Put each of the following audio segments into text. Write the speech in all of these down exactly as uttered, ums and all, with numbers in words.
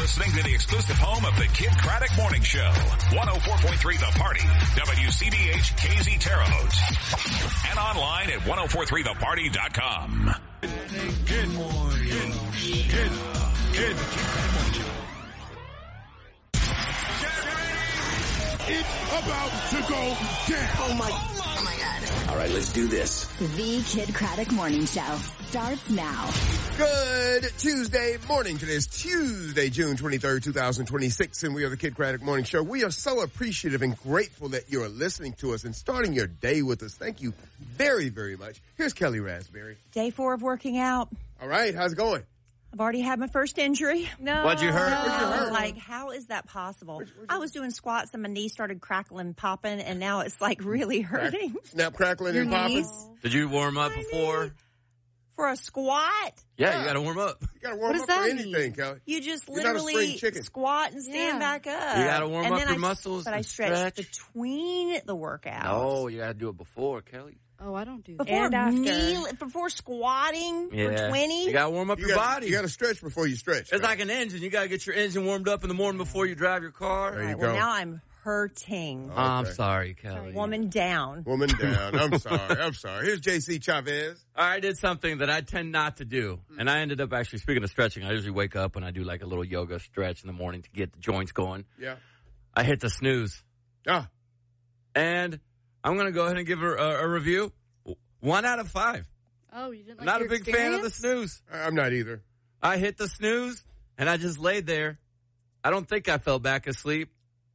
listening to the exclusive home of the Kid Craddock Morning Show. one oh four point three The Party. W C B H K Z Terre Haute. And online at ten forty-three the party dot com. Good morning. Good. Good. It's about to go down. Oh my, oh my God. All right, let's do this. The Kid Craddock Morning Show starts now. Good Tuesday morning. Today is Tuesday, June twenty-third, twenty twenty-six, and we are the Kid Craddock Morning Show. We are so appreciative and grateful that you are listening to us and starting your day with us. Thank you very, very much. Here's Kelly Raspberry. Day four of working out. All right, how's it going? I've already had my first injury. No. What'd you hurt? No. What'd you I hurt? was like, how is that possible? What'd you, what'd you I was doing squats and my knee started crackling, popping, and now it's like really hurting. Crack, snap, crackling, Your and popping. knees? Did you warm up My before? knee. For a squat? Yeah, Yeah. you got to warm up. You got to warm What up does for that anything, mean? Kelly. You just You're not a literally spring chicken. squat and stand Yeah. back up. You gotta warm and up then your I, muscles But I and stretched stretch. between the workouts. No, you got to do it before, Kelly. Oh, I don't do that. Before And after. knee, before squatting Yeah. for twenty. You got to warm up You your gotta, body. You got to stretch before you stretch. It's like an engine. You got to get your engine warmed up in the morning before you drive your car. There All you right, well, go. now I'm hurting. Oh. I'm Okay. sorry, Kelly. Woman down. Woman down. I'm sorry. I'm sorry. Here's J C Chavez. I did something that I tend not to do, and I ended up actually, speaking of stretching, I usually wake up and I do like a little yoga stretch in the morning to get the joints going. Yeah. I hit the snooze, Ah. and I'm going to go ahead and give her a, a review. One out of five. Oh, you didn't like Not a your big fan of the experience? snooze. I'm not either. I hit the snooze, and I just laid there. I don't think I fell back asleep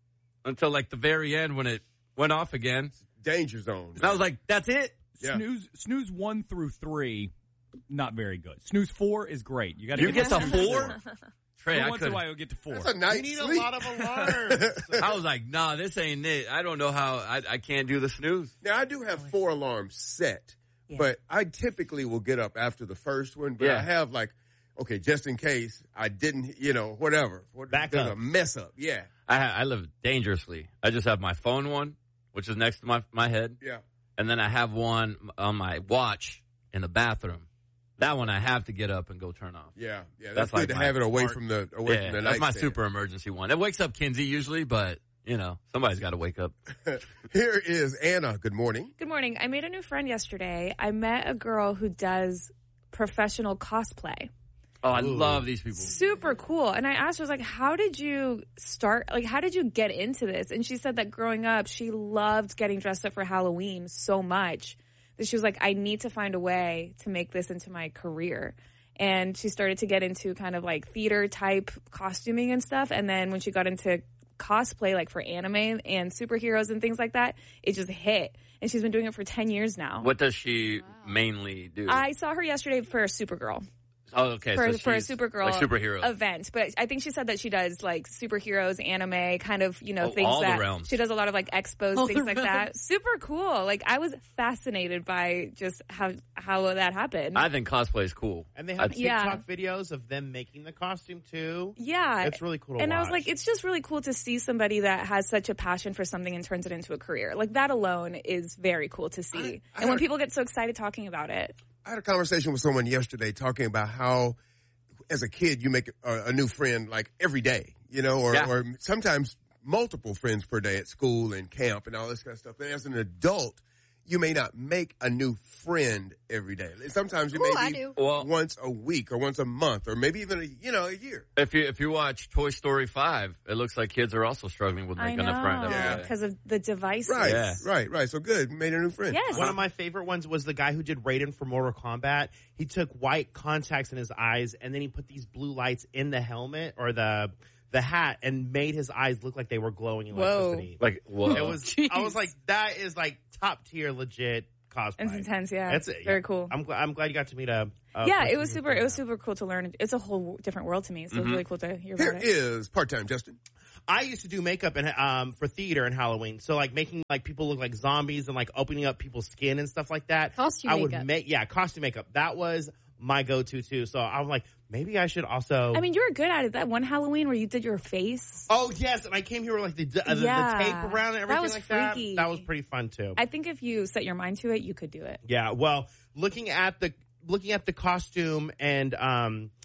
until like the very end when it went off again. Danger zone. And I was like, that's it? Yeah. Snooze, snooze one through three, not very good. Snooze four is great. You got You get to four? Trey, I Once in a could. while, you'll get to four. That's a night You need sleep. a lot of alarms. I was like, nah, this ain't it. I don't know how. I, I can't do the snooze. Now, I do have four alarms set, Yeah. but I typically will get up after the first one. But Yeah. I have like, okay, just in case I didn't, you know, whatever. What, Back there's up. a mess up. Yeah. I, ha- I live dangerously. I just have my phone one, which is next to my, my head. Yeah. And then I have one on my watch in the bathroom. That one I have to get up and go turn off. Yeah. Yeah. That's, That's good like to my have it away smart- from the, away Yeah, from the that's my nightstand. super emergency one. It wakes up Kinsey usually, but, you know, somebody's got to wake up. Here is Anna. Good morning. Good morning. I made a new friend yesterday. I met a girl who does professional cosplay. Oh, I love these people. Super cool. And I asked her, I was like, how did you start? Like, how did you get into this? And she said that growing up, she loved getting dressed up for Halloween so much that she was like, I need to find a way to make this into my career. And she started to get into kind of like theater type costuming and stuff. And then when she got into cosplay, like for anime and superheroes and things like that, it just hit. And she's been doing it for ten years now. What does she mainly do? I saw her yesterday for Supergirl. oh, okay. For, so for a she's Supergirl like superhero. event. But I think she said that she does like superheroes, anime, kind of, you know, Oh, things all the that realms. she does a lot of like expos, All things the like realms. that. Super cool. Like I was fascinated by just how how that happened. I think cosplay is cool. And they have I- TikTok Yeah. videos of them making the costume too. yeah. It's really cool to and watch. I was like, it's just really cool to see somebody that has such a passion for something and turns it into a career. Like that alone is very cool to see. I- I and when heard- people get so excited talking about it. I had a conversation with someone yesterday talking about how, as a kid, you make a, a new friend like every day, you know, or, Yeah. or sometimes multiple friends per day at school and camp and all this kind of stuff. And as an adult, you may not make a new friend every day. Sometimes you Ooh, may I be do. Well- once a week or once a month or maybe even a, you know, a year. If you if you watch Toy Story five, it looks like kids are also struggling with I making a friend. know. every Yeah. day. Because of the devices. Right, Yeah. right, right. So good. Made a new friend. Yes. One of my favorite ones was the guy who did Raiden for Mortal Kombat. He took white contacts in his eyes and then he put these blue lights in the helmet or the the hat and made his eyes look like they were glowing Whoa. electricity. Like, whoa. It was. I was like, that is like top tier legit cosplay. It's intense, yeah. That's It's it. very cool. I'm glad. I'm glad you got to meet a. a yeah, person it was who super. did It was that. super cool to learn. It's a whole different world to me, so it was really cool to hear Here about it. is part-time Justin. I used to do makeup and um for theater and Halloween, so like making like people look like zombies and like opening up people's skin and stuff like that. Costume I would makeup. make yeah costume makeup. That was my go-to too. So I'm like, maybe I should also. I mean, you were good at it. That one Halloween where you did your face. Oh yes, and I came here with like the uh, the, Yeah. the tape around and everything That was like freaky. that. That was pretty fun too. I think if you set your mind to it, you could do it. Yeah, well, looking at the looking at the costume and um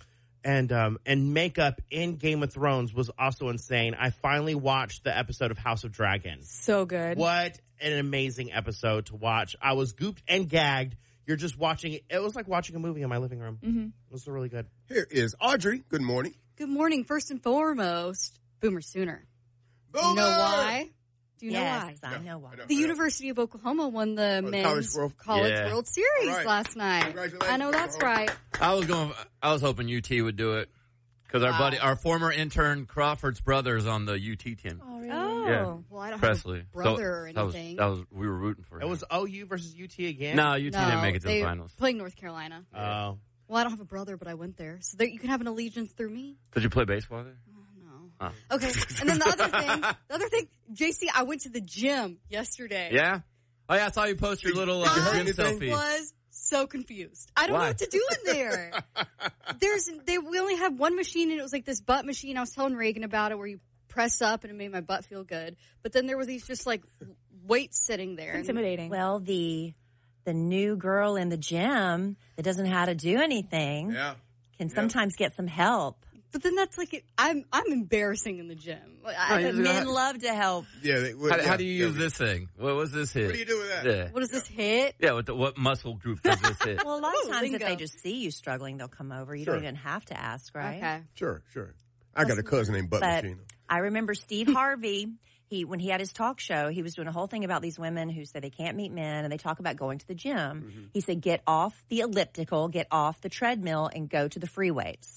And um and makeup in Game of Thrones was also insane. I finally watched the episode of House of Dragon. So good. What an amazing episode to watch. I was gooped and gagged. You're just watching it. It was like watching a movie in my living room. Mm-hmm. It was really good. Here is Audrey. Good morning. Good morning. First and foremost, Boomer Sooner. Boomer! Do you know why? Do you yes, know why? I know why. I know. The University of Oklahoma won the Oh, men's College World- College Yeah. World Series All right. last night. Congratulations, I know that's Oklahoma. right. I was going. I was hoping U T would do it because our Wow. buddy, our former intern Crawford's brother, is on the U T team. Oh, really? Oh, Yeah. well, I don't Presley, have a brother So or that was- anything. That was, we were rooting for It him. was O U versus U T again? no, U T no, didn't make it to they the finals. playing North Carolina. Oh. Well, I don't have a brother, but I went there, so there, you can have an allegiance through me. Did you play baseball there? No. Oh. Okay, and then the other thing, the other thing, J C, I went to the gym yesterday. Yeah. Oh yeah, I saw you post your little uh, Did you hurt gym anything? selfie. I was so confused. I don't Why? know what to do in there. There's, they we only have one machine, and it was like this butt machine. I was telling Reagan about it, where you press up, and it made my butt feel good. But then there were these just like weights sitting there. Intimidating. Well, the the new girl in the gym that doesn't know how to do anything Yeah. can sometimes get some help. But then that's like it, I'm I'm embarrassing in the gym. I, you But just men gotta- love to help. Yeah. They, well, How, yeah, how do you yeah, use we- this thing? What was this hit? What do you do with that? Yeah. what does this hit? Yeah. What, the, what muscle group does this hit? Well, a lot Ooh, of times lingo. if they just see you struggling, they'll come over. You Sure. don't even have to ask, right? Okay. Sure, sure. I got a cousin named Butt But Machine. I remember Steve Harvey. He when he had his talk show, he was doing a whole thing about these women who say they can't meet men, and they talk about going to the gym. Mm-hmm. He said, get off the elliptical, get off the treadmill, and go to the free weights.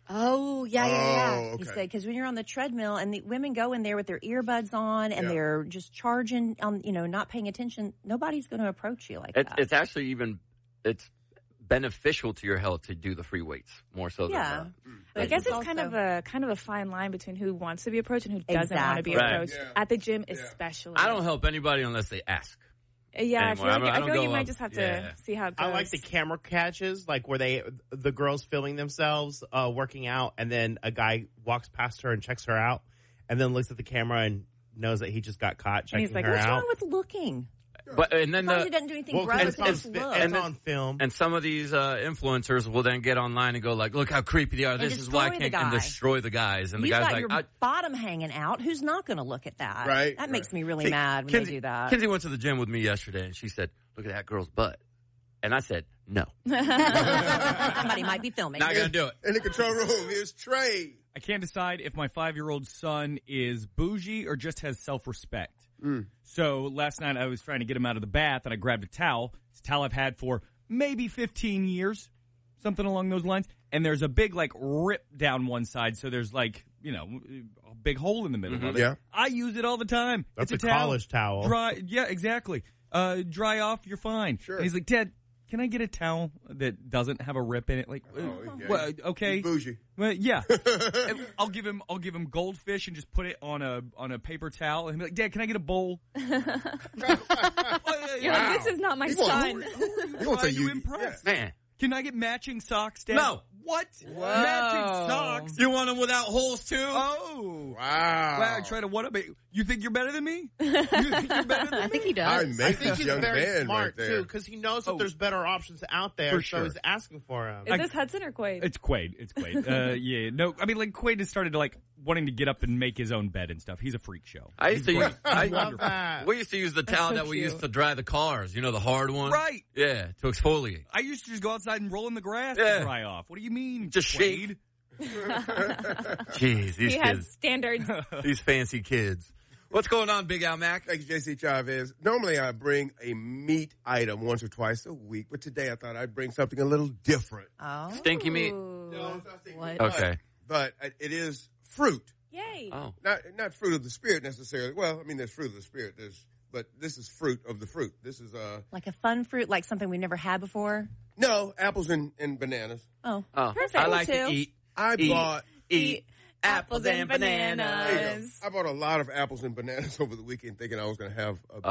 Oh yeah yeah yeah. Oh, He okay. said, because when you're on the treadmill and the women go in there with their earbuds on and Yeah. they're just charging on, you know, not paying attention, nobody's going to approach you like It, that. it's actually even it's beneficial to your health to do the free weights more so yeah. than But I guess it's also- kind of a kind of a fine line between who wants to be approached and who doesn't want to be Exactly. Right. approached Yeah. at the gym, especially. I don't help anybody unless they ask. Yeah, I anymore. feel like, I don't- I I don't feel like you go might up- just have to yeah. see how it goes. I like the camera catches, like where they, the girls filming themselves uh, working out, and then a guy walks past her and checks her out, and then looks at the camera and knows that he just got caught And checking he's like, her What's out. wrong with looking? But and then As long as the it doesn't do anything Well, 'cause gross, it's, on, just fi- look. it's And then- on film. and some of these uh, influencers will then get online and go like, "Look how creepy they are. This is why I destroy the can't and guy. destroy the guys." And the You've guys got like, your I, bottom hanging out. Who's not going to look at that? Right, That right. makes me really Hey, mad when Kinsey, they do that. Kinsey went to the gym with me yesterday, and she said, "Look at that girl's butt," and I said, "No, Somebody might be filming. not gonna do it." In the control room is Trey. I can't decide if my five-year-old son is bougie or just has self-respect. So last night I was trying to get him out of the bath, and I grabbed a towel. It's a towel I've had for maybe fifteen years, something along those lines. And there's a big, like, rip down one side, so there's, like, you know, a big hole in the middle of it. Yeah. I use it all the time. That's it's a a, towel. college towel. Dry, yeah, exactly. Uh, dry off, you're fine. Sure. And he's like, Dad, can I get a towel that doesn't have a rip in it? Like, uh, Oh, yeah. well, okay. He's bougie. Well, yeah. And I'll give him. I'll give him goldfish and just put it on a on a paper towel and he'll be like, Dad, can I get a bowl? You're like, this is not my He wants- son. He wants Try to to you. impress. Man, Can I get matching socks, Dad? No. What? Matching socks? you want them without holes too? Oh. Wow. Wow, I try to one up it. You think you're better than me? You think you're better than I me? think he I does. make I think this he's young very man smart right there. too, because he knows that Oh. there's better options out there, For so sure. he's asking for them. Is this Hudson or Quaid? It's Quaid. It's Quaid. Uh, yeah. No, I mean, like, Quaid has started, like, wanting to get up and make his own bed and stuff. He's a freak show. I used to use. I, love that. we used to use the towel so that we cute. used to dry the cars. You know, the hard one. Right. Yeah, to exfoliate. I used to just go outside and roll in the grass Yeah. to dry off. What do you mean? Just Quaid? shake. Jeez, these he has kids, standards. these fancy kids. What's going on, Big Al Mac? Thank you, J C Chavez. Normally I bring a meat item once or twice a week, but today I thought I'd bring something a little different. Oh. Stinky meat. No, it's not stinky, What? but- Okay. But it is fruit. Yay. Oh, Not not fruit of the spirit necessarily. Well, I mean, there's fruit of the spirit. There's, but this is fruit of the fruit. This is uh Like a fun fruit, like something we've never had before. no apples and, and bananas. Oh. oh. Perfect. I like Me to too. eat, I eat, bought eat apples and bananas. bananas. there you go. I bought a lot of apples and bananas over the weekend, thinking I was going to have a